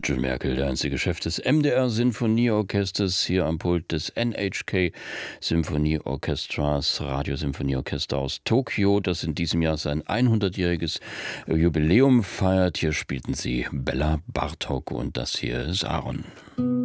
Jill Merkel, der einzige Chef des MDR-Sinfonieorchesters, hier am Pult des NHK Symphonieorchestras, Radiosymphonieorchester aus Tokio, das in diesem Jahr sein 100-jähriges Jubiläum feiert. Hier spielten sie Bella Bartok und das hier ist Aaron.